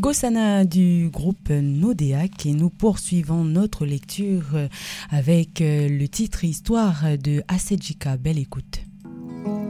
Gosana du groupe Nodéac et nous poursuivons notre lecture avec le titre Histoire de Asedjika. Belle écoute.